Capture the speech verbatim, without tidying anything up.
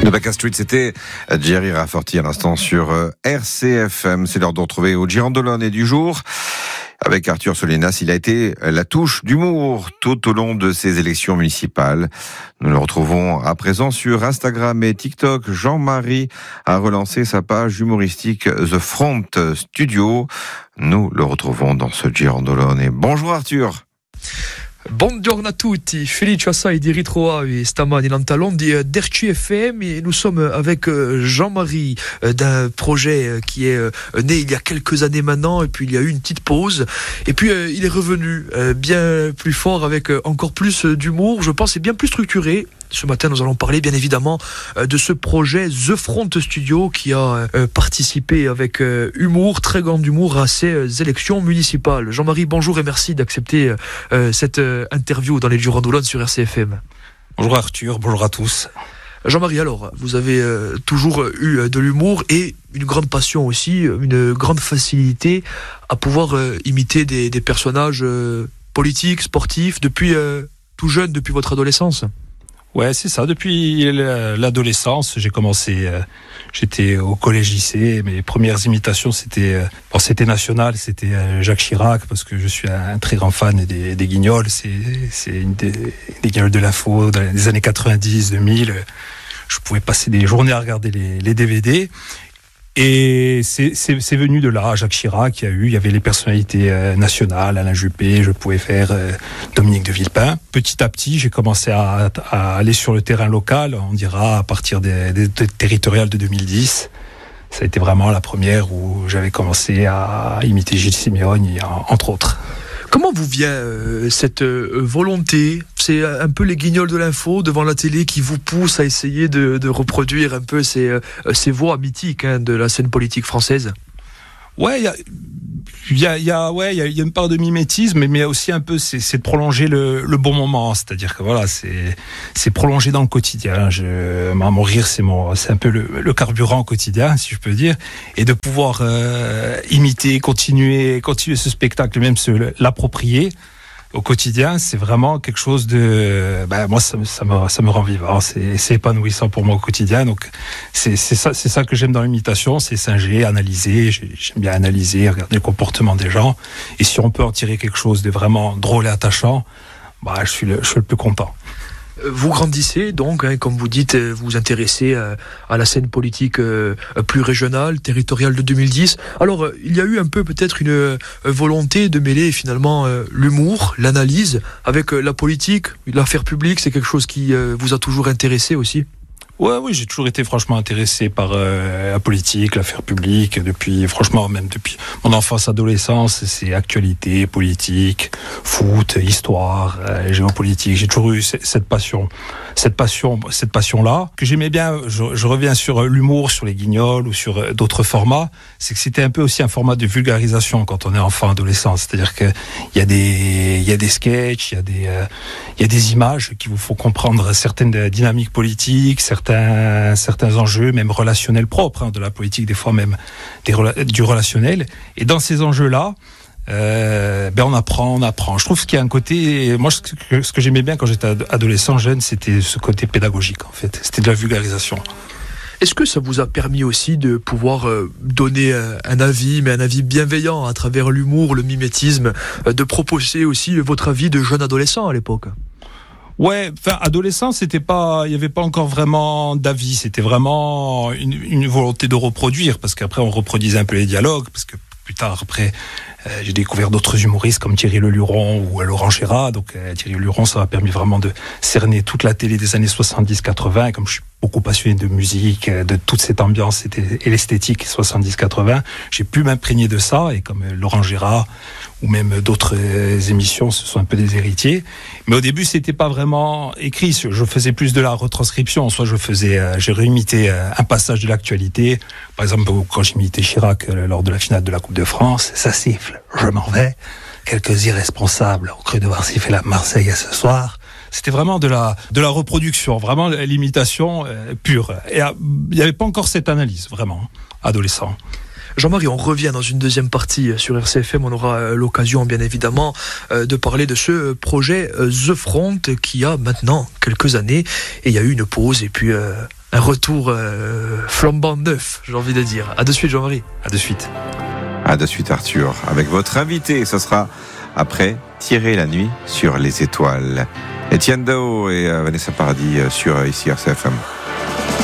Le Backstreet, c'était Jerry Rafferty à l'instant sur R C F M. C'est l'heure de retrouver au Girandolone et du jour. Avec Arthur Solinas, il a été la touche d'humour tout au long de ces élections municipales. Nous le retrouvons à présent sur Instagram et TikTok. Jean-Marie a relancé sa page humoristique The Front Studio. Nous le retrouvons dans ce Girandolone. Et bonjour Arthur. Buongiorno a tutti, felice assai di ritrovarvi stamani in talon di R C F M et nous sommes avec Jean-Marie d'un projet qui est né il y a quelques années maintenant et puis il y a eu une petite pause et puis il est revenu bien plus fort avec encore plus d'humour, je pense, et bien plus structuré. Ce matin, nous allons parler bien évidemment de ce projet The Front Studio qui a participé avec humour, très grand humour, à ces élections municipales. Jean-Marie, bonjour et merci d'accepter cette interview dans les Girandolone sur R C F M. Bonjour Arthur, bonjour à tous. Jean-Marie, alors, vous avez toujours eu de l'humour et une grande passion aussi, une grande facilité à pouvoir imiter des, des personnages politiques, sportifs, depuis tout jeune, depuis votre adolescence. Ouais, c'est ça. Depuis l'adolescence, j'ai commencé. Euh, j'étais au collège-lycée. Mes premières imitations, c'était, euh, bon, c'était national, c'était euh, Jacques Chirac, parce que je suis un, un très grand fan des, des Guignols. C'est, c'est une des, des Guignols de l'info dans les années quatre-vingt-dix, deux mille. Je pouvais passer des journées à regarder les, les D V D. Et c'est, c'est, c'est venu de là, Jacques Chirac, il y a eu, il y avait les personnalités euh, nationales, Alain Juppé, je pouvais faire euh, Dominique de Villepin. Petit à petit, j'ai commencé à, à aller sur le terrain local, on dira à partir des, des, des territoriales de deux mille dix. Ça a été vraiment la première où j'avais commencé à imiter Gilles Simeone, entre autres. Comment vous vient euh, cette euh, volonté? C'est un peu les Guignols de l'info devant la télé qui vous poussent à essayer de, de reproduire un peu ces, euh, ces voix mythiques hein, de la scène politique française. Ouais, il y a, il y a, il y a, ouais, il y a, il y a une part de mimétisme, mais, mais aussi un peu, c'est, c'est de prolonger le, le bon moment. C'est-à-dire que voilà, c'est, c'est prolonger dans le quotidien. Je, mon rire, c'est mon, c'est un peu le, le carburant au quotidien, si je peux dire, et de pouvoir euh, imiter, continuer, continuer ce spectacle, même se l'approprier au quotidien, c'est vraiment quelque chose de, ben moi ça, ça me ça me rend vivant, c'est c'est épanouissant pour moi au quotidien. Donc c'est c'est ça c'est ça que j'aime dans l'imitation, c'est singer, analyser. J'aime bien analyser, regarder le comportement des gens, et si on peut en tirer quelque chose de vraiment drôle et attachant, bah je suis le je suis le plus content. Vous grandissez donc, hein, comme vous dites, vous vous intéressez à, à la scène politique euh, plus régionale, territoriale de deux mille dix. Alors, il y a eu un peu peut-être une euh, volonté de mêler finalement euh, l'humour, l'analyse avec euh, la politique, l'affaire publique. C'est quelque chose qui euh, vous a toujours intéressé aussi? Ouais, oui, j'ai toujours été franchement intéressé par euh, la politique, l'affaire publique, depuis, franchement, même depuis mon enfance, adolescence, c'est actualité, politique, foot, histoire, euh, géopolitique. J'ai toujours eu c- cette passion, cette passion, cette passion-là, que j'aimais bien. Je, je reviens sur l'humour, sur les Guignols ou sur euh, d'autres formats. C'est que c'était un peu aussi un format de vulgarisation quand on est enfant, adolescent. C'est-à-dire que il y a des, il y a des sketchs, il y a des, euh, il y a des images qui vous font comprendre certaines dynamiques politiques, certaines Certains, certains enjeux, même relationnels propres, hein, de la politique, des fois même des, du relationnel. Et dans ces enjeux-là, euh, ben on apprend, on apprend. Je trouve qu'il y a un côté, moi, ce que, ce que j'aimais bien quand j'étais adolescent, jeune, c'était ce côté pédagogique, en fait. C'était de la vulgarisation. Est-ce que ça vous a permis aussi de pouvoir euh, donner euh, un avis, mais un avis bienveillant à travers l'humour, le mimétisme, euh, de proposer aussi votre avis de jeune adolescent à l'époque? Ouais, enfin, adolescent, c'était pas, il y avait pas encore vraiment d'avis, c'était vraiment une, une volonté de reproduire, parce qu'après on reproduisait un peu les dialogues, parce que plus tard, après, euh, j'ai découvert d'autres humoristes comme Thierry Leluron ou Laurent Gérard. Donc euh, Thierry Leluron, ça m'a permis vraiment de cerner toute la télé des années soixante-dix quatre-vingts. Comme je suis beaucoup passionné de musique, de toute cette ambiance et l'esthétique soixante-dix quatre-vingts, j'ai pu m'imprégner de ça. Et comme Laurent Gérard ou même d'autres émissions, ce sont un peu des héritiers. Mais au début, c'était pas vraiment écrit. Je faisais plus de la retranscription. Soit je faisais, j'ai réimité un passage de l'actualité. Par exemple, quand j'imitais Chirac lors de la finale de la Coupe de France, ça siffle, je m'en vais. Quelques irresponsables ont cru devoir siffler la Marseillaise ce soir. C'était vraiment de la, de la reproduction, vraiment l'imitation euh, pure. Et il n'y avait pas encore cette analyse, vraiment, adolescent. Jean-Marie, on revient dans une deuxième partie sur R C F M. On aura l'occasion, bien évidemment, de parler de ce projet The Front qui a maintenant quelques années. Et il y a eu une pause. Et puis, un retour euh, flambant neuf, j'ai envie de dire. À de suite, Jean-Marie. À de suite. À de suite, Arthur. Avec votre invité, ce sera après Tirer la nuit sur les étoiles. Etienne Dao et Vanessa Paradis sur ici R C F M.